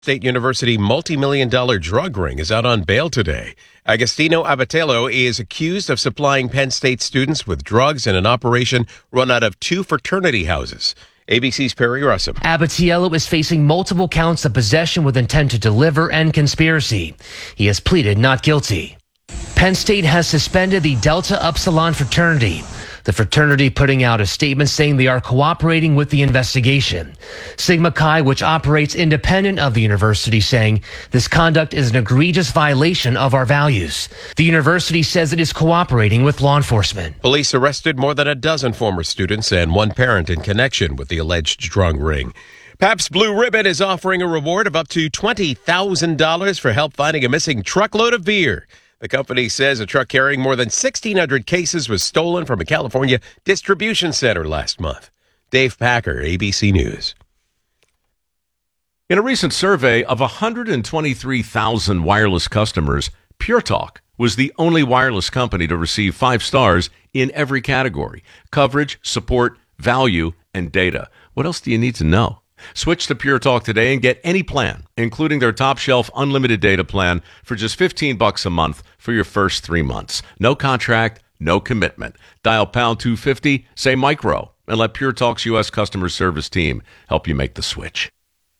State University multi-million-dollar drug ring is out on bail today. Agostino Abatello is accused of supplying Penn State students with drugs in an operation run out of two fraternity houses. ABC's Perry Russell. Abatello is facing multiple counts of possession with intent to deliver and conspiracy. He has pleaded not guilty. Penn State has suspended the Delta Upsilon fraternity. The fraternity putting out a statement saying they are cooperating with the investigation. Sigma Chi, which operates independent of the university, saying this conduct is an egregious violation of our values. The university says it is cooperating with law enforcement. Police arrested more than a dozen former students and one parent in connection with the alleged drug ring. Pabst Blue Ribbon is offering a reward of up to $20,000 for help finding a missing truckload of beer. The company says a truck carrying more than 1,600 cases was stolen from a California distribution center last month. Dave Packer, ABC News. In a recent survey of 123,000 wireless customers, Pure Talk was the only wireless company to receive 5 stars in every category: coverage, support, value, and data. What else do you need to know? Switch to Pure Talk today and get any plan, including their top shelf unlimited data plan for just $15 a month for your first 3 months. No contract, no commitment. Dial pound 250, say micro, and let Pure Talk's U.S. customer service team help you make the switch.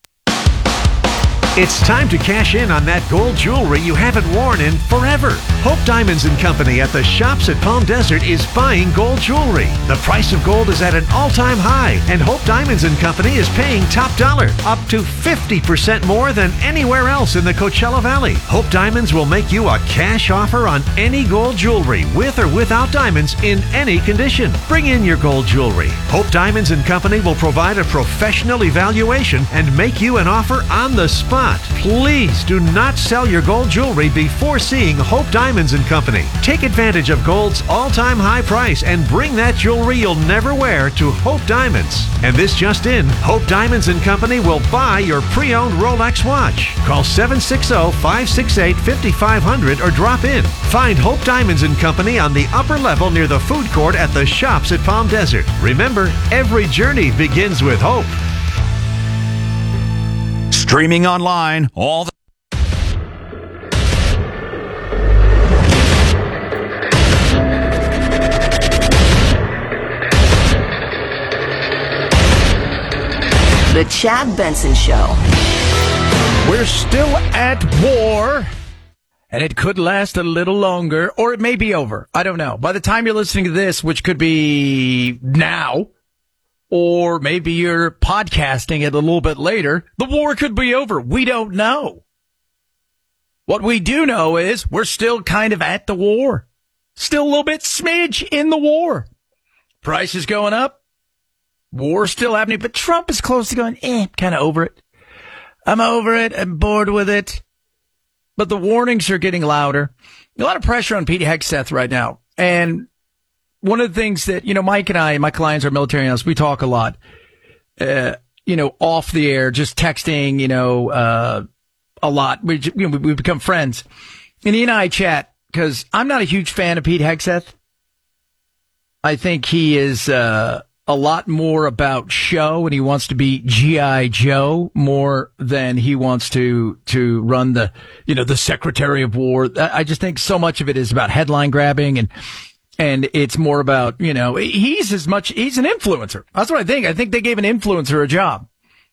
It's time to cash in on that gold jewelry you haven't worn in forever. Hope Diamonds & Company at the Shops at Palm Desert is buying gold jewelry. The price of gold is at an all-time high, and Hope Diamonds & Company is paying top dollar, up to 50% more than anywhere else in the Coachella Valley. Hope Diamonds will make you a cash offer on any gold jewelry, with or without diamonds, in any condition. Bring in your gold jewelry. Hope Diamonds & Company will provide a professional evaluation and make you an offer on the spot. Please do not sell your gold jewelry before seeing Hope Diamonds & Company. Take advantage of gold's all-time high price and bring that jewelry you'll never wear to Hope Diamonds. And this just in, Hope Diamonds & Company will buy your pre-owned Rolex watch. Call 760-568-5500 or drop in. Find Hope Diamonds & Company on the upper level near the food court at the Shops at Palm Desert. Remember, every journey begins with hope. Streaming online, all the... The Chad Benson Show. We're still at war, and it could last a little longer, or it may be over. I don't know. By the time you're listening to this, which could be now, or maybe you're podcasting it a little bit later, the war could be over. We don't know. What we do know is we're still kind of at the war. Still a little bit smidge in the war. Price is going up. War still happening, but Trump is close to going, kind of over it. I'm over it. I'm bored with it. But the warnings are getting louder. A lot of pressure on Pete Hegseth right now. And one of the things that, Mike and I, my clients are military analysts, we talk a lot, off the air, just texting, a lot. We become friends. And he and I chat because I'm not a huge fan of Pete Hegseth. I think he is a lot more about show, and he wants to be G.I. Joe more than he wants to run the Secretary of War. I just think so much of it is about headline grabbing and it's more about, he's an influencer. That's what I think. I think they gave an influencer a job.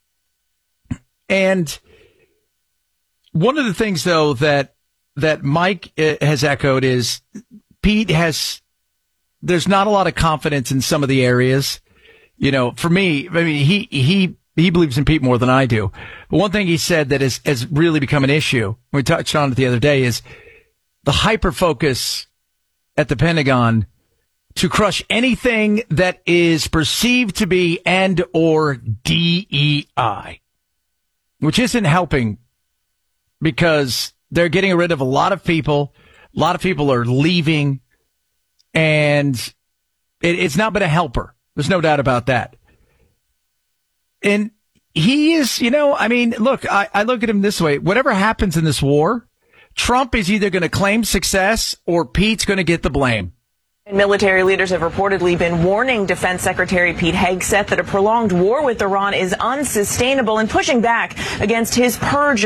And one of the things, though, that Mike has echoed is there's not a lot of confidence in some of the areas. For me, I mean, he believes in Pete more than I do. But one thing he said that has really become an issue, we touched on it the other day, is the hyper-focus at the Pentagon to crush anything that is perceived to be and or DEI, which isn't helping because they're getting rid of a lot of people. A lot of people are leaving, and it's not been a helper. There's no doubt about that. And he is, look, I look at him this way. Whatever happens in this war, Trump is either going to claim success or Pete's going to get the blame. Military leaders have reportedly been warning Defense Secretary Pete Hegseth that a prolonged war with Iran is unsustainable and pushing back against his purge